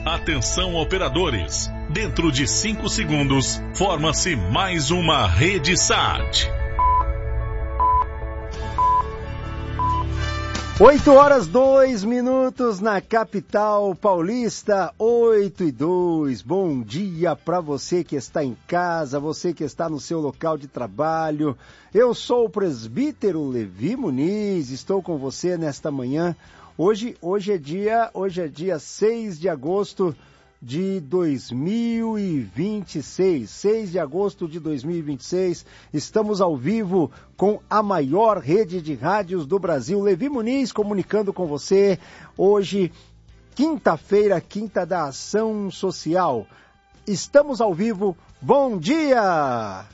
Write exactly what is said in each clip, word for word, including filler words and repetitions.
Atenção, operadores. Dentro de cinco segundos, forma-se mais uma Rede Sat. oito horas, dois minutos na capital paulista, oito e dois. Bom dia para você que está em casa, você que está no seu local de trabalho. Eu sou o presbítero Levi Muniz, estou com você nesta manhã. Hoje, hoje, é dia, hoje é dia seis de agosto de dois mil e vinte e seis. seis de agosto de dois mil e vinte e seis. Estamos ao vivo com a maior rede de rádios do Brasil. Levi Muniz comunicando com você. Hoje, quinta-feira, quinta da Ação Social. Estamos ao vivo. Bom dia!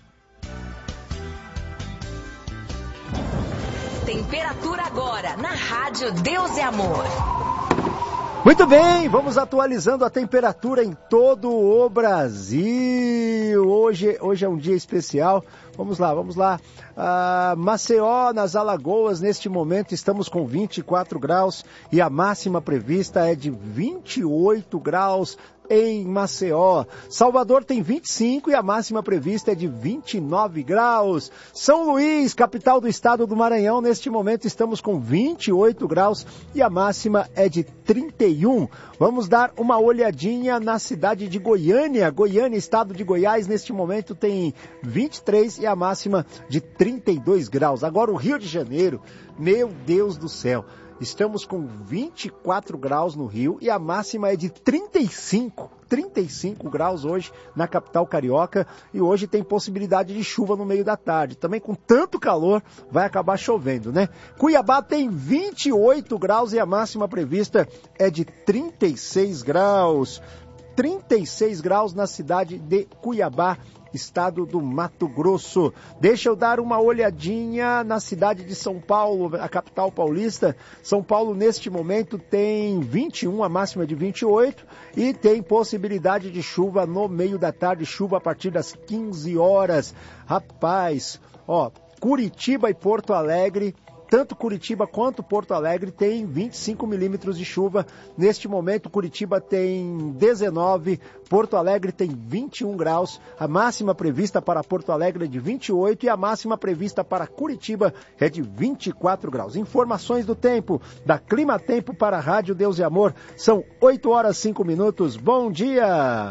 Temperatura agora na Rádio Deus e Amor. Muito bem, vamos atualizando a temperatura em todo o Brasil. Hoje, hoje é um dia especial. Vamos lá, vamos lá. Ah, Maceió, nas Alagoas, neste momento estamos com vinte e quatro graus e a máxima prevista é de vinte e oito graus. Em Maceió. Salvador tem vinte e cinco e a máxima prevista é de vinte e nove graus. São Luís, capital do estado do Maranhão, neste momento estamos com vinte e oito graus e a máxima é de trinta e um. Vamos dar uma olhadinha na cidade de Goiânia. Goiânia, estado de Goiás, neste momento tem vinte e três e a máxima de trinta e dois graus. Agora o Rio de Janeiro, meu Deus do céu. Estamos com vinte e quatro graus no Rio e a máxima é de trinta e cinco, trinta e cinco graus hoje na capital carioca e hoje tem possibilidade de chuva no meio da tarde. Também com tanto calor vai acabar chovendo, né? Cuiabá tem vinte e oito graus e a máxima prevista é de trinta e seis graus. trinta e seis graus na cidade de Cuiabá, estado do Mato Grosso. Deixa eu dar uma olhadinha na cidade de São Paulo, a capital paulista. São Paulo, neste momento, tem vinte e um, a máxima de vinte e oito, e tem possibilidade de chuva no meio da tarde, chuva a partir das quinze horas. Rapaz, ó, Curitiba e Porto Alegre, tanto Curitiba quanto Porto Alegre tem vinte e cinco milímetros de chuva. Neste momento, Curitiba tem dezenove, Porto Alegre tem vinte e um graus. A máxima prevista para Porto Alegre é de vinte e oito e a máxima prevista para Curitiba é de vinte e quatro graus. Informações do tempo, da Clima Tempo para a Rádio Deus e Amor. São oito horas e cinco minutos. Bom dia!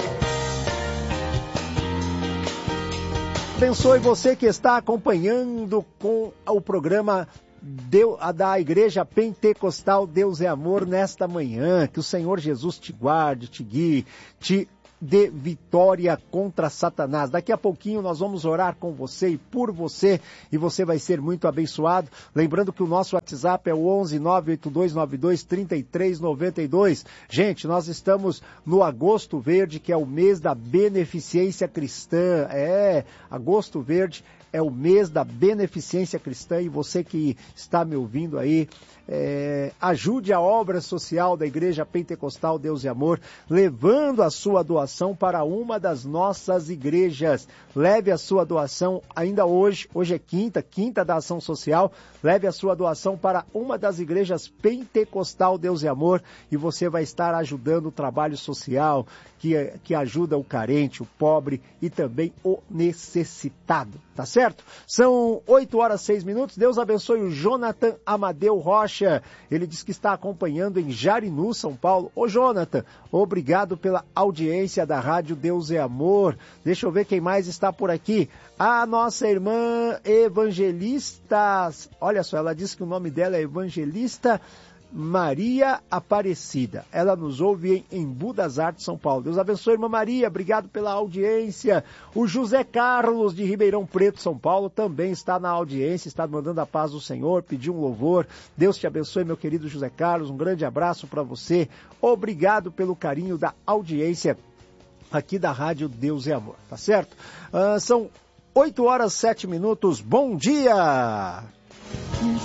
Abençoe você que está acompanhando com o programa da Igreja Pentecostal Deus é Amor nesta manhã. Que o Senhor Jesus te guarde, te guie, te dê vitória contra Satanás. Daqui a pouquinho nós vamos orar com você e por você e você vai ser muito abençoado. Lembrando que o nosso WhatsApp é o onze nove oito dois nove dois três três nove dois. Gente, nós estamos no Agosto Verde, que é o mês da beneficência cristã. É, Agosto Verde é o mês da beneficência cristã e você que está me ouvindo aí, é, ajude a obra social da Igreja Pentecostal Deus e Amor, levando a sua doação para uma das nossas igrejas. Leve a sua doação ainda hoje, hoje é quinta, quinta da Ação Social, leve a sua doação para uma das igrejas Pentecostal Deus e Amor e você vai estar ajudando o trabalho social que, que ajuda o carente, o pobre e também o necessitado, tá certo? São oito horas e seis minutos, Deus abençoe o Jonathan Amadeu Rocha. Ele diz que está acompanhando em Jarinu, São Paulo. Ô Jonathan, obrigado pela audiência da Rádio Deus é Amor. Deixa eu ver quem mais está por aqui. A nossa irmã Evangelista, olha só, ela diz que o nome dela é Evangelista Maria Aparecida. Ela nos ouve em Embu das Artes, São Paulo. Deus abençoe, irmã Maria. Obrigado pela audiência. O José Carlos, de Ribeirão Preto, São Paulo, também está na audiência, está mandando a paz do Senhor, pediu um louvor. Deus te abençoe, meu querido José Carlos. Um grande abraço para você. Obrigado pelo carinho da audiência aqui da Rádio Deus é Amor. Tá certo? Uh, são oito horas e sete minutos. Bom dia!